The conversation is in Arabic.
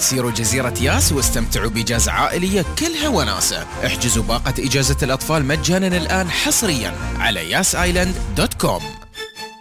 سيروا جزيرة ياس واستمتعوا بإجازة عائلية كلها وناسة. احجزوا باقة إجازة الأطفال مجانا الآن حصريا على yasisland.com.